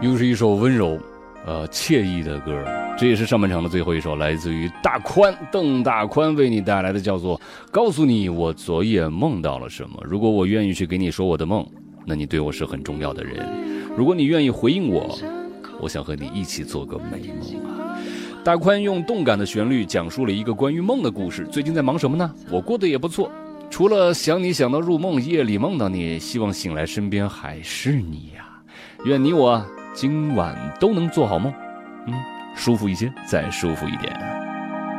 又是一首温柔惬意的歌，这也是上半场的最后一首，来自于邓大宽为你带来的，叫做告诉你我昨夜梦到了什么。如果我愿意去给你说我的梦，那你对我是很重要的人，如果你愿意回应我，我想和你一起做个美梦啊。大宽用动感的旋律讲述了一个关于梦的故事。最近在忙什么呢？我过得也不错，除了想你想到入梦，夜里梦到你，希望醒来身边还是你呀。愿你我今晚都能做好梦，舒服一些，再舒服一点。